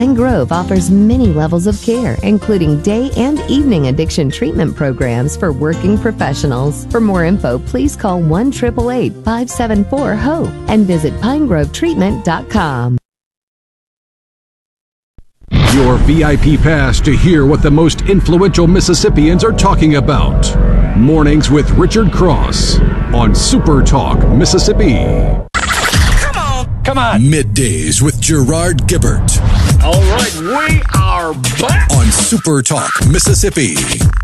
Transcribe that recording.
Pine Grove offers many levels of care, including day and evening addiction treatment programs for working professionals. For more info, please call 1-888-574-HOPE and visit pinegrovetreatment.com. Your VIP pass to hear what the most influential Mississippians are talking about. Mornings with Richard Cross on Super Talk Mississippi. Come on. Middays with Gerard Gibbert. All right, we are back on Super Talk Mississippi.